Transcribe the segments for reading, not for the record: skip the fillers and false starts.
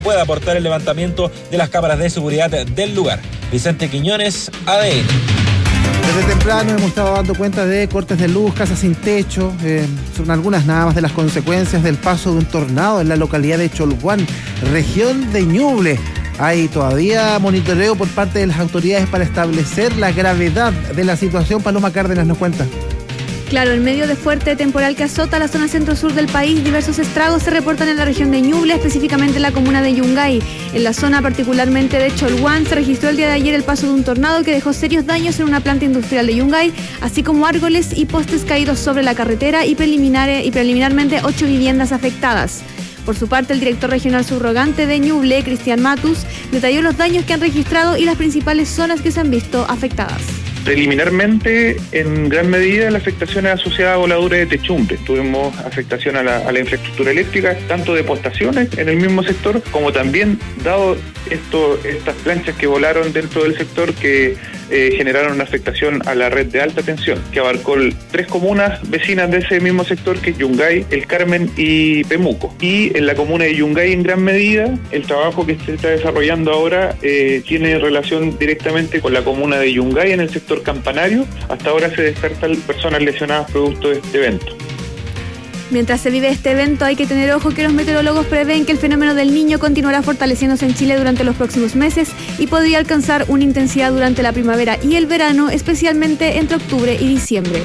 puede aportar el levantamiento de las cámaras de seguridad del lugar. Vicente Quiñones, ADN. Desde temprano hemos estado dando cuenta de cortes de luz, casas sin techo. Son algunas nada más de las consecuencias del paso de un tornado en la localidad de Cholguán, región de Ñuble. Hay todavía monitoreo por parte de las autoridades para establecer la gravedad de la situación. Paloma Cárdenas nos cuenta. Claro, en medio de fuerte temporal que azota la zona centro-sur del país, diversos estragos se reportan en la región de Ñuble, específicamente en la comuna de Yungay. En la zona particularmente de Cholguán se registró el día de ayer el paso de un tornado que dejó serios daños en una planta industrial de Yungay, así como árboles y postes caídos sobre la carretera y preliminarmente 8 viviendas afectadas. Por su parte, el director regional subrogante de Ñuble, Cristian Matus, detalló los daños que han registrado y las principales zonas que se han visto afectadas. Preliminarmente, en gran medida, la afectación es asociada a voladuras de techumbre. Tuvimos afectación a la infraestructura eléctrica, tanto de postaciones en el mismo sector, como también, dado estas planchas que volaron dentro del sector, que generaron una afectación a la red de alta tensión, que abarcó 3 comunas vecinas de ese mismo sector, que es Yungay, El Carmen y Pemuco. Y en la comuna de Yungay, en gran medida, el trabajo que se está desarrollando ahora tiene relación directamente con la comuna de Yungay en el sector Campanario. Hasta ahora se descartan personas lesionadas producto de este evento. Mientras se vive este evento, hay que tener ojo que los meteorólogos prevén que el fenómeno del Niño continuará fortaleciéndose en Chile durante los próximos meses y podría alcanzar una intensidad durante la primavera y el verano, especialmente entre octubre y diciembre.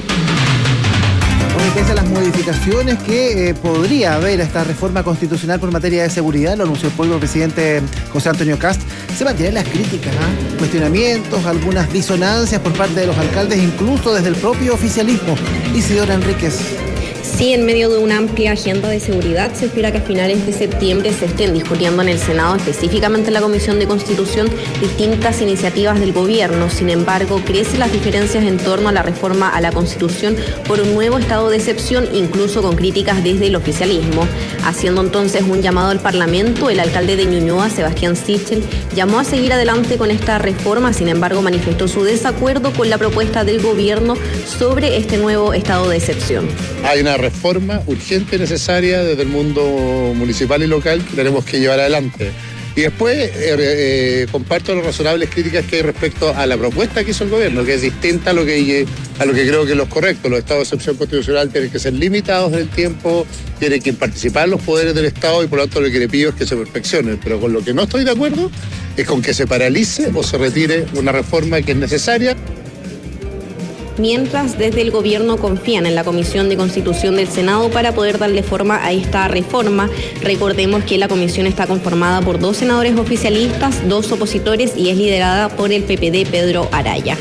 Pese a las modificaciones que podría haber a esta reforma constitucional por materia de seguridad, lo anunció el propio presidente José Antonio Kast, se mantienen las críticas, cuestionamientos, algunas disonancias por parte de los alcaldes, incluso desde el propio oficialismo. Isidora Enríquez. Sí, en medio de una amplia agenda de seguridad, se espera que a finales de septiembre se estén discutiendo en el Senado, específicamente en la Comisión de Constitución, distintas iniciativas del gobierno. Sin embargo, crecen las diferencias en torno a la reforma a la Constitución por un nuevo estado de excepción, incluso con críticas desde el oficialismo. Haciendo entonces un llamado al Parlamento, el alcalde de Ñuñoa, Sebastián Sichel, llamó a seguir adelante con esta reforma. Sin embargo, manifestó su desacuerdo con la propuesta del gobierno sobre este nuevo estado de excepción. Hay una reforma urgente y necesaria desde el mundo municipal y local que tenemos que llevar adelante. Y después comparto las razonables críticas que hay respecto a la propuesta que hizo el gobierno, que es distinta a lo que creo que es lo correcto. Los estados de excepción constitucional tienen que ser limitados en el tiempo, tienen que participar los poderes del Estado y por lo tanto lo que le pido es que se perfeccionen. Pero con lo que no estoy de acuerdo es con que se paralice o se retire una reforma que es necesaria. Mientras desde el gobierno confían en la Comisión de Constitución del Senado para poder darle forma a esta reforma. Recordemos que la comisión está conformada por 2 senadores oficialistas, 2 opositores y es liderada por el PPD Pedro Araya.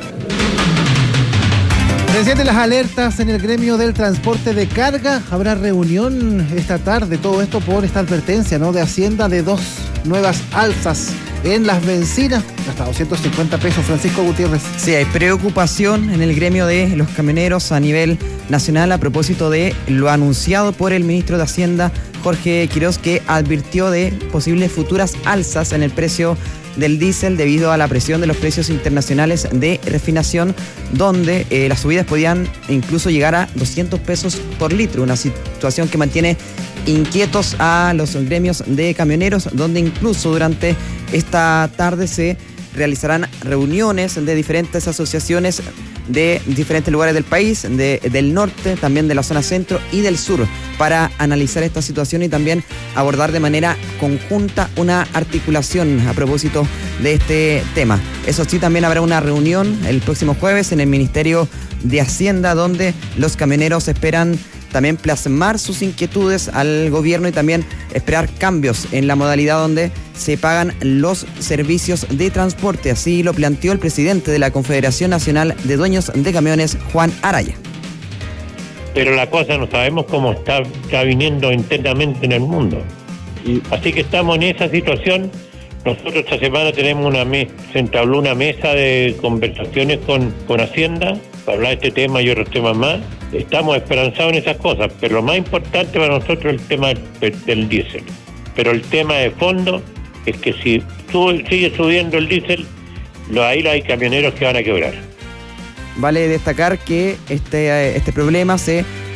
Recientes las alertas en el gremio del transporte de carga. Habrá reunión esta tarde, todo esto por esta advertencia, de Hacienda de 2 nuevas alzas en las bencinas, hasta 250 pesos. Francisco Gutiérrez. Sí, hay preocupación en el gremio de los camioneros a nivel nacional a propósito de lo anunciado por el ministro de Hacienda, Jorge Quiroz, que advirtió de posibles futuras alzas en el precio del diésel debido a la presión de los precios internacionales de refinación, donde las subidas podían incluso llegar a 200 pesos por litro, una situación que mantiene inquietos a los gremios de camioneros, donde incluso durante esta tarde se realizarán reuniones de diferentes asociaciones de diferentes lugares del país, del norte, también de la zona centro y del sur, para analizar esta situación y también abordar de manera conjunta una articulación a propósito de este tema. Eso sí, también habrá una reunión el próximo jueves en el Ministerio de Hacienda, donde los camioneros esperan también plasmar sus inquietudes al gobierno y también esperar cambios en la modalidad donde se pagan los servicios de transporte. Así lo planteó el presidente de la Confederación Nacional de Dueños de Camiones, Juan Araya. Pero la cosa no sabemos cómo está viniendo internamente en el mundo. Así que estamos en esa situación. Nosotros esta semana tenemos se entabló una mesa de conversaciones con Hacienda para hablar de este tema y otros temas más. Estamos esperanzados en esas cosas, pero lo más importante para nosotros es el tema del diésel. Pero el tema de fondo es que si sigue subiendo el diésel, ahí hay camioneros que van a quebrar. Vale destacar que este problema se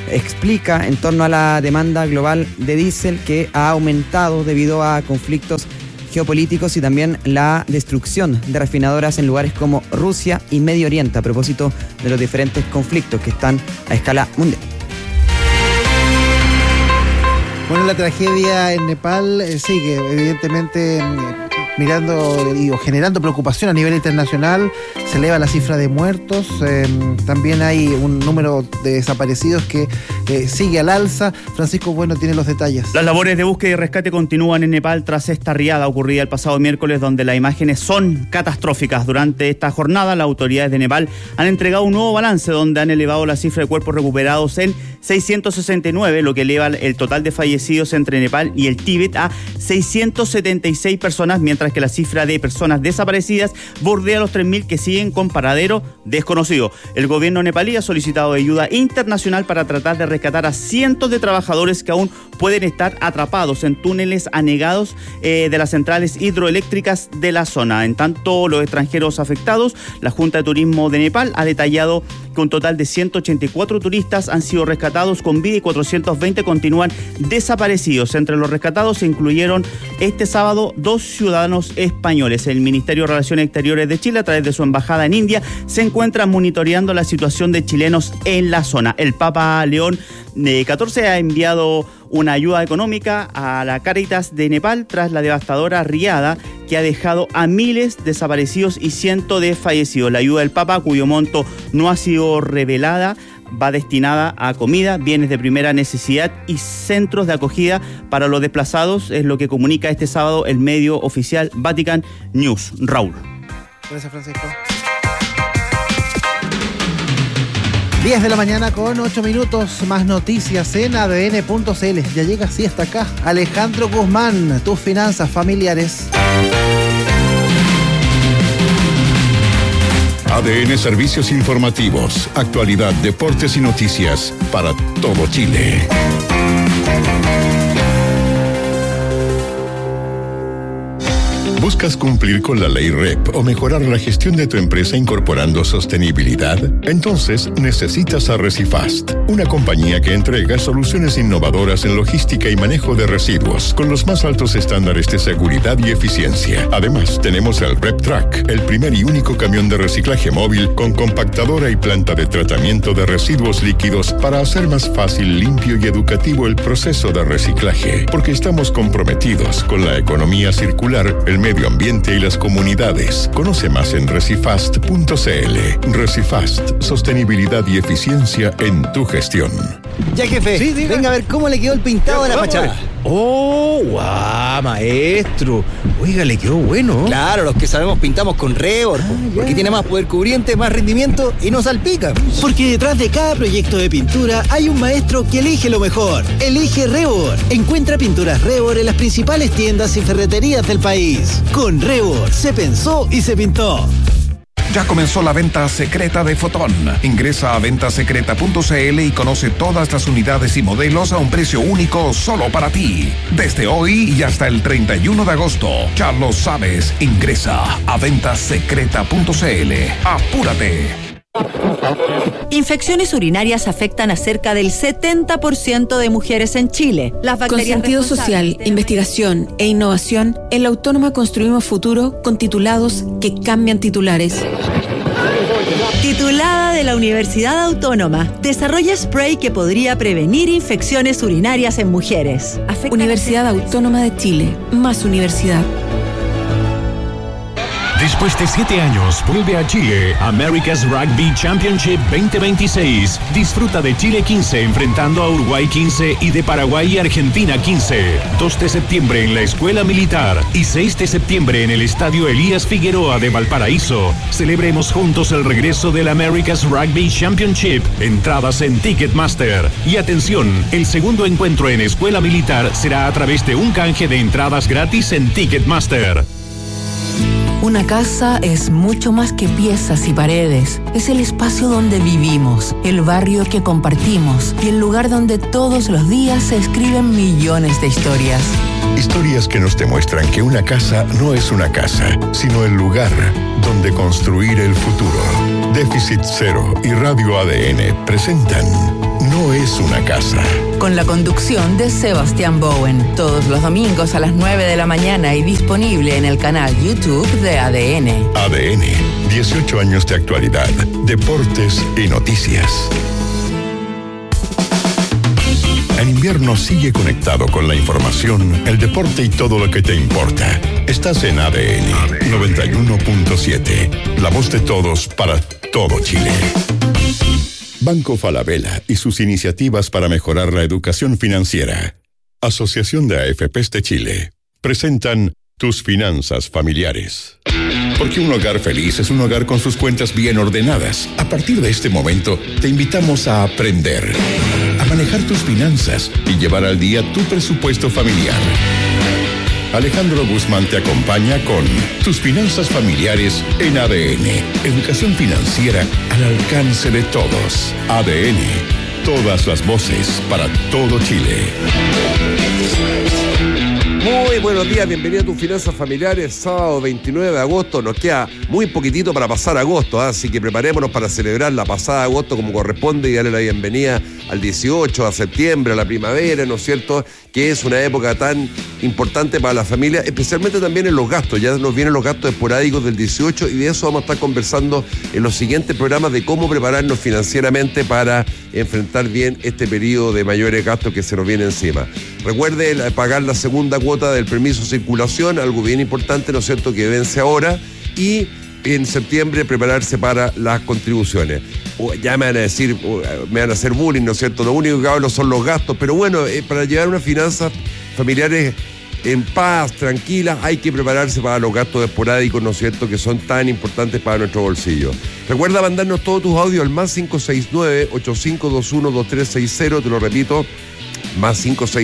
explica en torno a la demanda global de diésel que ha aumentado debido a conflictos geopolíticos y también la destrucción de refinadoras en lugares como Rusia y Medio Oriente a propósito de los diferentes conflictos que están a escala mundial. Bueno, la tragedia en Nepal sigue, evidentemente, mirando y generando preocupación a nivel internacional. Se eleva la cifra de muertos, también hay un número de desaparecidos que sigue al alza. Francisco Bueno tiene los detalles. Las labores de búsqueda y rescate continúan en Nepal tras esta riada ocurrida el pasado miércoles, donde las imágenes son catastróficas. Durante esta jornada, las autoridades de Nepal han entregado un nuevo balance donde han elevado la cifra de cuerpos recuperados en 669, lo que eleva el total de fallecidos entre Nepal y el Tíbet a 676 personas, mientras que la cifra de personas desaparecidas bordea los 3.000 que siguen con paradero desconocido. El gobierno nepalí ha solicitado ayuda internacional para tratar de rescatar a cientos de trabajadores que aún pueden estar atrapados en túneles anegados de las centrales hidroeléctricas de la zona. En tanto, los extranjeros afectados, la Junta de Turismo de Nepal ha detallado que un total de 184 turistas han sido rescatados con vida y 420 continúan desaparecidos. Entre los rescatados se incluyeron este sábado 2 ciudadanos españoles. El Ministerio de Relaciones Exteriores de Chile, a través de su embajada en India, se encuentra monitoreando la situación de chilenos en la zona. El Papa León XIV ha enviado una ayuda económica a la Cáritas de Nepal tras la devastadora riada que ha dejado a miles desaparecidos y cientos de fallecidos. La ayuda del Papa, cuyo monto no ha sido revelada, va destinada a comida, bienes de primera necesidad y centros de acogida para los desplazados, es lo que comunica este sábado el medio oficial Vatican News. Raúl. Gracias, Francisco. 10 de la mañana con 8 minutos, más noticias en adn.cl. Ya llega así hasta acá Alejandro Guzmán, tus finanzas familiares. ADN Servicios Informativos, actualidad, deportes y noticias para todo Chile. ¿Buscas cumplir con la ley REP o mejorar la gestión de tu empresa incorporando sostenibilidad? Entonces necesitas a Recifast, una compañía que entrega soluciones innovadoras en logística y manejo de residuos con los más altos estándares de seguridad y eficiencia. Además, tenemos el RepTrack, el primer y único camión de reciclaje móvil con compactadora y planta de tratamiento de residuos líquidos para hacer más fácil, limpio y educativo el proceso de reciclaje, porque estamos comprometidos con la economía circular, el medio ambiente y las comunidades. Conoce más en recifast.cl. Recifast, sostenibilidad y eficiencia en tu gestión. Ya, jefe, ¿sí? Venga a ver cómo le quedó el pintado de la fachada. ¡Oh, guau, maestro! Oiga, le quedó bueno. Claro, los que sabemos pintamos con Rebor, porque tiene más poder cubriente, más rendimiento y no salpica. Porque detrás de cada proyecto de pintura hay un maestro que elige lo mejor. Elige Rebor. Encuentra pinturas Rebor en las principales tiendas y ferreterías del país. Con Rebor se pensó y se pintó. Ya comenzó la venta secreta de Fotón. Ingresa a ventasecreta.cl y conoce todas las unidades y modelos a un precio único solo para ti. Desde hoy y hasta el 31 de agosto. Ya lo sabes, ingresa a ventasecreta.cl. ¡Apúrate! Infecciones urinarias afectan a cerca del 70% de mujeres en Chile. Con sentido social, investigación e innovación, en la Autónoma construimos futuro con titulados que cambian titulares. Titulada de la Universidad Autónoma, desarrolla spray que podría prevenir infecciones urinarias en mujeres. Universidad Autónoma de Chile, más universidad. Después de 7 años, vuelve a Chile America's Rugby Championship 2026. Disfruta de Chile 15 enfrentando a Uruguay 15 y de Paraguay y Argentina 15. 2 de septiembre en la Escuela Militar y 6 de septiembre en el Estadio Elías Figueroa de Valparaíso. Celebremos juntos el regreso del America's Rugby Championship. Entradas en Ticketmaster. Y atención, el segundo encuentro en Escuela Militar será a través de un canje de entradas gratis en Ticketmaster. Una casa es mucho más que piezas y paredes. Es el espacio donde vivimos, el barrio que compartimos y el lugar donde todos los días se escriben millones de historias. Historias que nos demuestran que una casa no es una casa, sino el lugar donde construir el futuro. Déficit Cero y Radio ADN presentan no es una casa. Con la conducción de Sebastián Bowen. Todos los domingos a las 9 de la mañana y disponible en el canal YouTube de ADN. ADN, 18 años de actualidad, deportes y noticias. En invierno sigue conectado con la información, el deporte y todo lo que te importa. Estás en ADN 91.7, la voz de todos para todo Chile. Banco Falabella y sus iniciativas para mejorar la educación financiera. Asociación de AFPs de Chile. Presentan Tus Finanzas Familiares. Porque un hogar feliz es un hogar con sus cuentas bien ordenadas. A partir de este momento, te invitamos a aprender, a manejar tus finanzas y llevar al día tu presupuesto familiar. Alejandro Guzmán te acompaña con Tus Finanzas Familiares en ADN. Educación financiera al alcance de todos. ADN. Todas las voces para todo Chile. Muy buenos días, bienvenido a Tus Finanzas Familiares, sábado 29 de agosto. Nos queda muy poquitito para pasar agosto, así que preparémonos para celebrar la pasada agosto como corresponde y darle la bienvenida al 18, a septiembre, a la primavera, ¿no es cierto?, que es una época tan importante para la familia, especialmente también en los gastos. Ya nos vienen los gastos esporádicos del 18 y de eso vamos a estar conversando en los siguientes programas de cómo prepararnos financieramente para enfrentar bien este periodo de mayores gastos que se nos viene encima. Recuerde pagar la segunda cuota del permiso de circulación, algo bien importante, ¿no es cierto?, que vence ahora, y en septiembre prepararse para las contribuciones. Ya me van a decir, me van a hacer bullying, ¿no es cierto? Lo único que hablo son los gastos, pero bueno, para llevar unas finanzas familiares en paz, tranquilas, hay que prepararse para los gastos esporádicos, ¿no es cierto?, que son tan importantes para nuestro bolsillo. Recuerda mandarnos todos tus audios al más 569-8521-2360, te lo repito, más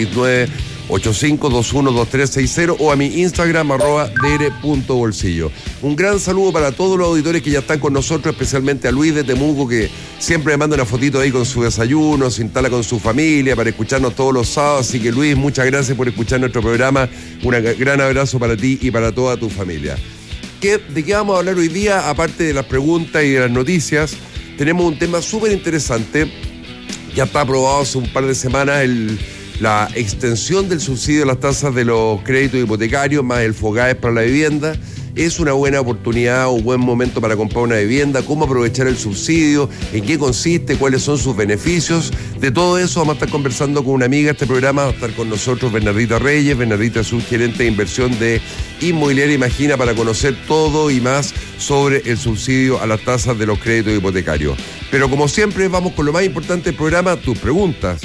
569-8521-2360 o a mi Instagram @dr.bolsillo. Un gran saludo para todos los auditores que ya están con nosotros, especialmente a Luis de Temuco, que siempre me manda una fotito ahí con su desayuno, se instala con su familia para escucharnos todos los sábados. Así que Luis, muchas gracias por escuchar nuestro programa. Un gran abrazo para ti y para toda tu familia. ¿De qué vamos a hablar hoy día? Aparte de las preguntas y de las noticias, tenemos un tema súper interesante. Ya está aprobado hace un par de semanas la extensión del subsidio a las tasas de los créditos hipotecarios más el FOGAES para la vivienda. Es una buena oportunidad, un buen momento para comprar una vivienda, cómo aprovechar el subsidio, en qué consiste, cuáles son sus beneficios. De todo eso vamos a estar conversando con una amiga de este programa. Va a estar con nosotros Bernardita Reyes. Bernardita es subgerente de inversión de Inmobiliaria Imagina, para conocer todo y más sobre el subsidio a las tasas de los créditos hipotecarios. Pero como siempre, vamos con lo más importante del programa, tus preguntas.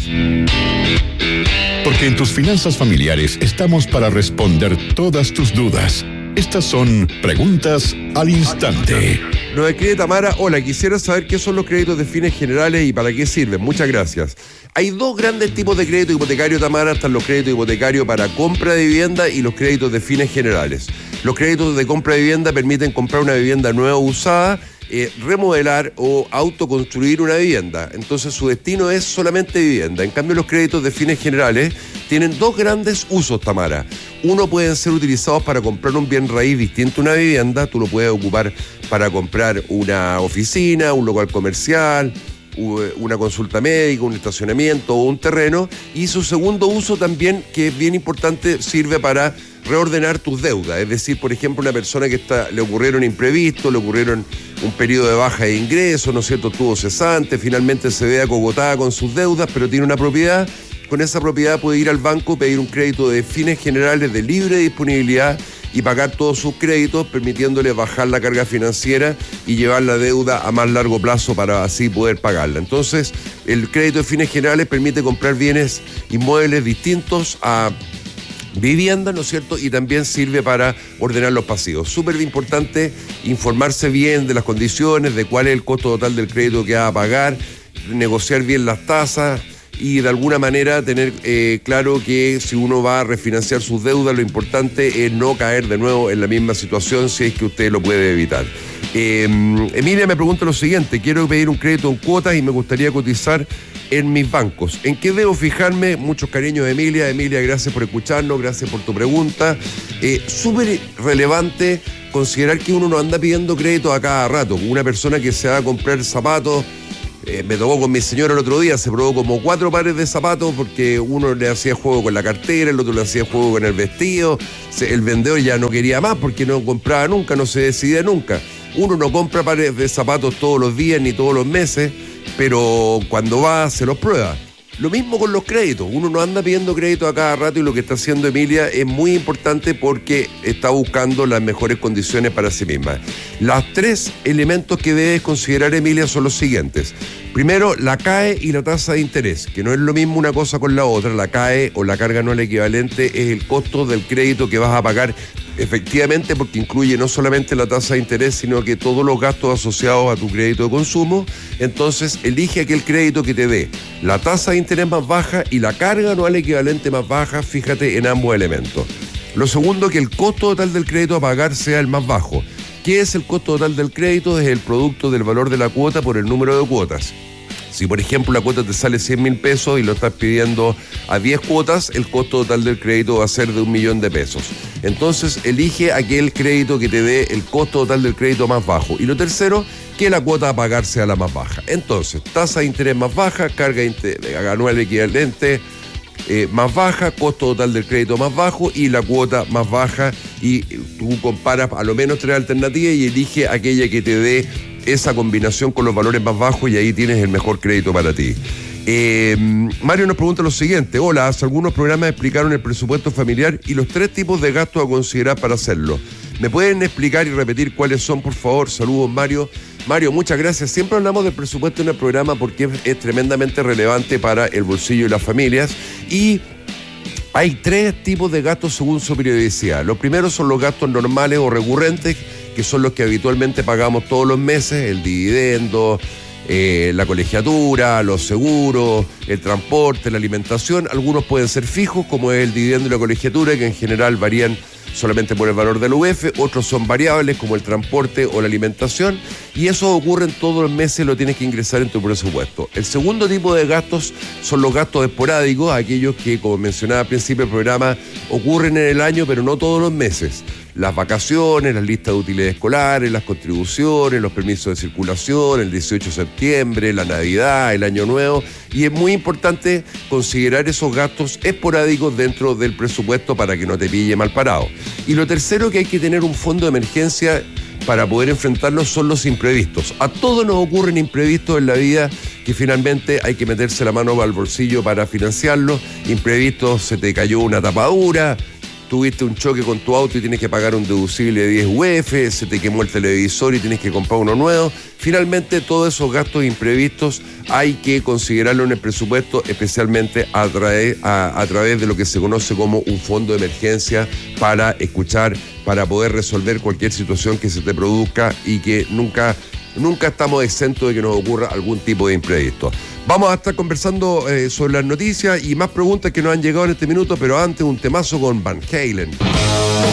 Porque en Tus Finanzas Familiares estamos para responder todas tus dudas. Estas son preguntas al instante. Nos escribe Tamara: hola, quisiera saber qué son los créditos de fines generales y para qué sirven. Muchas gracias. Hay dos grandes tipos de crédito hipotecario, Tamara. Están los créditos hipotecarios para compra de vivienda y los créditos de fines generales. Los créditos de compra de vivienda permiten comprar una vivienda nueva o usada, remodelar o autoconstruir una vivienda. Entonces su destino es solamente vivienda. En cambio, los créditos de fines generales tienen dos grandes usos, Tamara. Uno, pueden ser utilizados para comprar un bien raíz distinto a una vivienda. Tú lo puedes ocupar para comprar una oficina, un local comercial, una consulta médica, un estacionamiento o un terreno. Y su segundo uso también, que es bien importante, sirve para reordenar tus deudas. Es decir, por ejemplo, una persona que le ocurrieron imprevistos, le ocurrieron un periodo de baja de ingresos, ¿no es cierto?, estuvo cesante, finalmente se ve acogotada con sus deudas, pero tiene una propiedad. Con esa propiedad puede ir al banco, pedir un crédito de fines generales de libre disponibilidad y pagar todos sus créditos, permitiéndole bajar la carga financiera y llevar la deuda a más largo plazo para así poder pagarla. Entonces, el crédito de fines generales permite comprar bienes inmuebles distintos a vivienda, ¿no es cierto? Y también sirve para ordenar los pasivos. Súper importante informarse bien de las condiciones, de cuál es el costo total del crédito que va a pagar, negociar bien las tasas y de alguna manera tener claro que si uno va a refinanciar sus deudas, lo importante es no caer de nuevo en la misma situación si es que usted lo puede evitar. Emilia me pregunta lo siguiente: quiero pedir un crédito en cuotas y me gustaría cotizar en mis bancos. ¿En qué debo fijarme? Muchos cariños, Emilia. Emilia, gracias por escucharnos, gracias por tu pregunta. Súper relevante considerar que uno no anda pidiendo crédito a cada rato. Una persona que se va a comprar zapatos Me tocó con mi señora el otro día, se probó como 4 pares de zapatos porque uno le hacía juego con la cartera, el otro le hacía juego con el vestido, el vendedor ya no quería más porque no compraba nunca, no se decidía nunca. Uno no compra pares de zapatos todos los días ni todos los meses, pero cuando va se los prueba. Lo mismo con los créditos, uno no anda pidiendo crédito a cada rato y lo que está haciendo Emilia es muy importante porque está buscando las mejores condiciones para sí misma. Los 3 elementos que debes considerar, Emilia, son los siguientes. Primero, la CAE y la tasa de interés, que no es lo mismo una cosa con la otra. La CAE o la carga anual equivalente es el costo del crédito que vas a pagar efectivamente, porque incluye no solamente la tasa de interés, sino que todos los gastos asociados a tu crédito de consumo. Entonces, elige aquel crédito que te dé la tasa de interés más baja y la carga anual equivalente más baja, fíjate en ambos elementos. Lo segundo, que el costo total del crédito a pagar sea el más bajo. ¿Qué es el costo total del crédito? Es el producto del valor de la cuota por el número de cuotas. Si, por ejemplo, la cuota te sale 100.000 pesos y lo estás pidiendo a 10 cuotas, el costo total del crédito va a ser de 1.000.000 de pesos. Entonces, elige aquel crédito que te dé el costo total del crédito más bajo. Y lo tercero, que la cuota a pagar sea la más baja. Entonces, tasa de interés más baja, carga anual equivalente más baja, costo total del crédito más bajo y la cuota más baja. Y tú comparas a lo menos 3 alternativas y elige aquella que te dé esa combinación con los valores más bajos y ahí tienes el mejor crédito para ti. Mario nos pregunta lo siguiente. Hola, hace algunos programas explicaron el presupuesto familiar y los 3 tipos de gastos a considerar para hacerlo. ¿Me pueden explicar y repetir cuáles son, por favor? Saludos, Mario. Mario, muchas gracias. Siempre hablamos del presupuesto en el programa porque es tremendamente relevante para el bolsillo de las familias y hay 3 tipos de gastos según su periodicidad. Los primeros son los gastos normales o recurrentes, que son los que habitualmente pagamos todos los meses, el dividendo, la colegiatura, los seguros, el transporte, la alimentación. Algunos pueden ser fijos, como es el dividendo y la colegiatura, que en general varían solamente por el valor del UF, otros son variables como el transporte o la alimentación, y eso ocurre en todos los meses, lo tienes que ingresar en tu presupuesto. El segundo tipo de gastos son los gastos esporádicos, aquellos que, como mencionaba al principio del programa, ocurren en el año pero no todos los meses. Las vacaciones, las listas de útiles escolares, las contribuciones, los permisos de circulación, el 18 de septiembre, la Navidad, el Año Nuevo, y es muy importante considerar esos gastos esporádicos dentro del presupuesto para que no te pille mal parado. Y lo tercero que hay que tener un fondo de emergencia para poder enfrentarlos son los imprevistos. A todos nos ocurren imprevistos en la vida que finalmente hay que meterse la mano al bolsillo para financiarlos. Imprevistos, se te cayó una tapadura, tuviste un choque con tu auto y tienes que pagar un deducible de 10 UF, se te quemó el televisor y tienes que comprar uno nuevo. Finalmente, todos esos gastos imprevistos hay que considerarlo en el presupuesto, especialmente a través de lo que se conoce como un fondo de emergencia para poder resolver cualquier situación que se te produzca y que nunca estamos exentos de que nos ocurra algún tipo de imprevisto. Vamos a estar conversando sobre las noticias y más preguntas que nos han llegado en este minuto, pero antes un temazo con Van Halen.